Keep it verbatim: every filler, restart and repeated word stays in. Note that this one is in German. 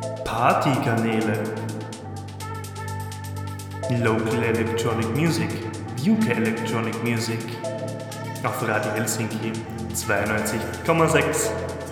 Partykanäle. Local Electronic Music, U K Electronic Music. Auf Radio Helsinki zweiundneunzig Komma sechs.